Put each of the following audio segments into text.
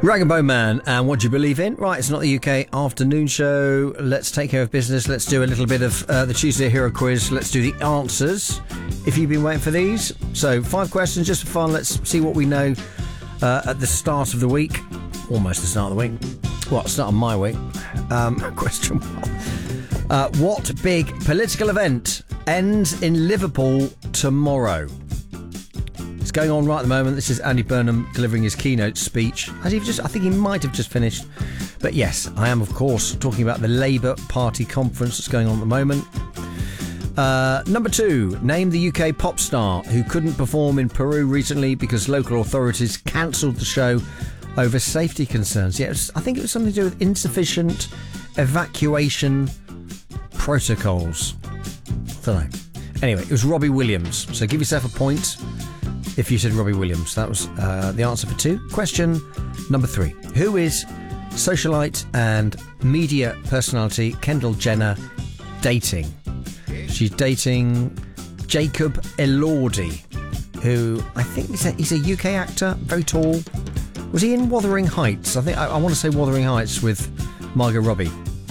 Rag and Bone Man, and what do you believe in? Right, it's not the UK afternoon show. Let's take care of business. Let's do a little bit of the Tuesday Hero quiz. Let's do the answers, if you've been waiting for these. So, 5 questions just for fun. Let's see what we know at the start of the week. Almost the start of the week. Well, start of my week. Question 1. What big political event ends in Liverpool tomorrow? It's going on right at the moment. This is Andy Burnham delivering his keynote speech. I think he might have just finished. But yes, I am, of course, talking about the Labour Party conference that's going on at the moment. Number 2, name the UK pop star who couldn't perform in Peru recently because local authorities cancelled the show over safety concerns. Yeah, I think it was something to do with insufficient evacuation protocols. I don't know. Anyway, it was Robbie Williams. So give yourself a point if you said Robbie Williams. That was the answer for 2. Question number 3. Who is socialite and media personality Kendall Jenner dating? She's dating Jacob Elordi, who I think he's a UK actor, very tall. Was he in Wuthering Heights? I want to say Wuthering Heights with Margot Robbie.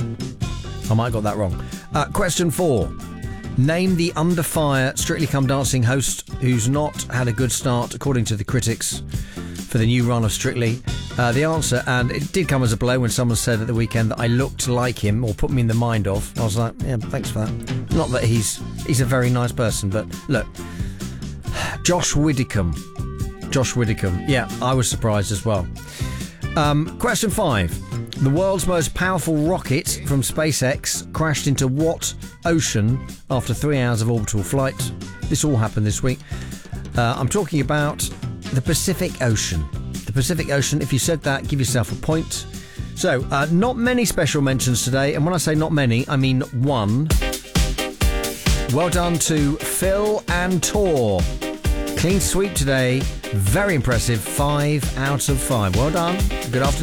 I might have got that wrong. Question 4. Name the Under Fire Strictly Come Dancing host who's not had a good start, according to the critics, for the new run of Strictly. The answer, and it did come as a blow when someone said at the weekend that I looked like him, or put me in the mind of. I was like, yeah, thanks for that. Not that he's a very nice person, but look, Josh Widdicombe. Yeah, I was surprised as well. Question 5. The world's most powerful rocket from SpaceX crashed into what ocean after 3 hours of orbital flight? This all happened this week. I'm talking about the Pacific Ocean. The Pacific Ocean. If you said that, give yourself a point. So, not many special mentions today, and when I say not many, I mean 1. Well done to Phil and Tor. Clean sweep today. Very impressive. 5 out of 5. Well done. Good afternoon.